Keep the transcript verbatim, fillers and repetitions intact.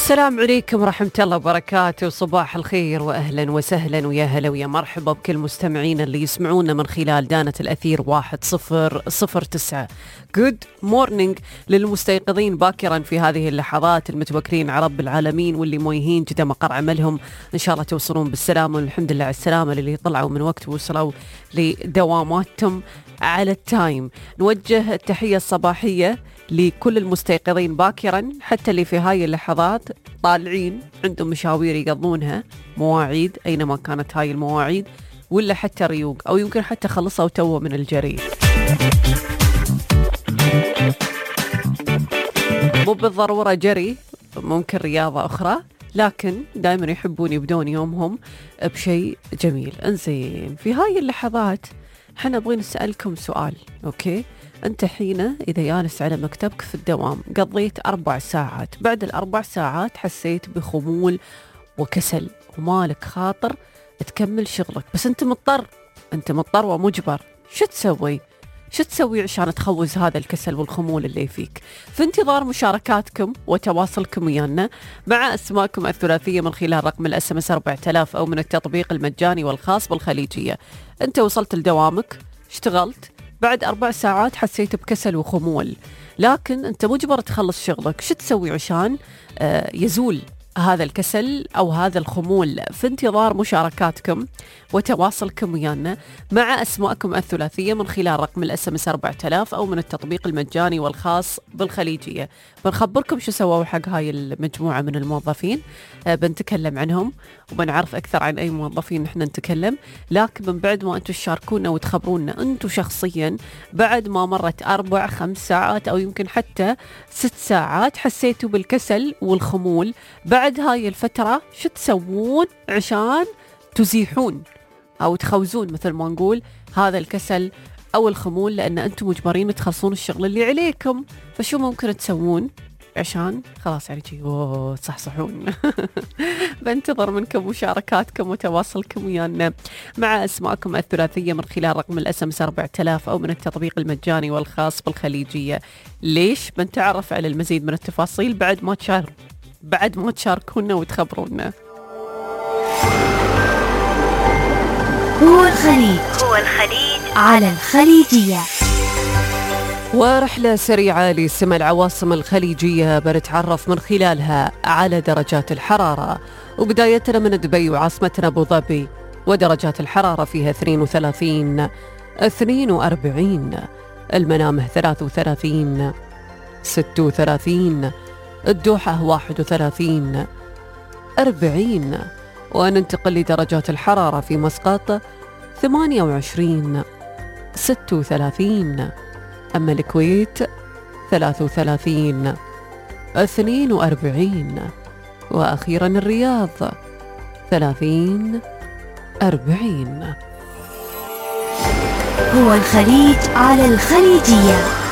السلام عليكم ورحمة الله وبركاته، وصباح الخير وأهلا وسهلا ويا هلا ويا مرحبا بكل مستمعين اللي يسمعونا من خلال دانة الأثير واحد صفر صفر تسعة. Good morning للمستيقظين باكرا في هذه اللحظات، المتوكلين على رب العالمين واللي مويهين جدا مقر عملهم، إن شاء الله توصلون بالسلامة والحمد لله على السلامة. اللي طلعوا من وقت وصلوا لدواماتهم على التايم. نوجه التحية الصباحية لكل المستيقظين باكرا، حتى اللي في هاي اللحظات طالعين عندهم مشاوير يقضونها، مواعيد أينما كانت هاي المواعيد، ولا حتى ريوق، أو يمكن حتى خلصوا توه من الجري. مو بالضرورة جري، ممكن رياضة أخرى، لكن دائما يحبون يبدون يومهم بشيء جميل. انزين، في هاي اللحظات احنا نبغي نسألكم سؤال. أوكي، أنت حين إذا جالس على مكتبك في الدوام قضيت أربع ساعات، بعد الأربع ساعات حسيت بخمول وكسل ومالك خاطر تكمل شغلك، بس أنت مضطر أنت مضطر ومجبر، شو تسوي؟ شو تسوي عشان تخوز هذا الكسل والخمول اللي فيك؟ في انتظار مشاركاتكم وتواصلكم ويانا مع أسماءكم الثلاثية من خلال رقم الاس ام اس أربعة آلاف أو من التطبيق المجاني والخاص بالخليجية. أنت وصلت لدوامك، اشتغلت، بعد أربع ساعات حسيت بكسل وخمول، لكن أنت مجبر تخلص شغلك، شو تسوي عشان آه يزول هذا الكسل أو هذا الخمول؟ في انتظار مشاركاتكم وتواصلكم ويانا مع أسماءكم الثلاثية من خلال رقم الاس ام اس أربعة آلاف أو من التطبيق المجاني والخاص بالخليجية. بنخبركم شو سووا حق هاي المجموعة من الموظفين، آه بنتكلم عنهم وبنعرف أكثر عن أي موظفين نحن نتكلم، لكن من بعد ما أنتم تشاركونا وتخبرونا أنتم شخصيا بعد ما مرت أربع خمس ساعات أو يمكن حتى ست ساعات حسيتوا بالكسل والخمول، بعد هاي الفترة شو تسوون عشان تزيحون أو تخوزون مثل ما نقول هذا الكسل أو الخمول؟ لأن أنتم مجبرين تخلصون الشغل اللي عليكم، فشو ممكن تسوون عشان خلاص يعني جيبوا تصحصحون؟ بنتظر منكم مشاركاتكم وتواصلكم ويانا مع أسماءكم الثلاثية من خلال رقم الاس ام اس أربعة آلاف أو من التطبيق المجاني والخاص بالخليجية. ليش؟ بنتعرف على المزيد من التفاصيل بعد ما تشارك بعد ما تشاركونا وتخبرونا. هو الخليج هو الخليج على الخليجية. ورحلة سريعة لسمع العواصم الخليجية بنتعرف من خلالها على درجات الحرارة، وبدايتنا من دبي وعاصمتنا أبو ظبي، ودرجات الحرارة فيها اثنين وثلاثين اثنين وأربعين، المنامه ثلاثة وثلاثين ستة وثلاثين، الدوحة واحد وثلاثين أربعين، وننتقل لدرجات الحرارة في مسقط ثمانية وعشرين ستة وثلاثين، أما الكويت ثلاثة وثلاثين اثنين وأربعين، وأخيرا الرياض ثلاثين أربعين. هو الخليج على الخليجية.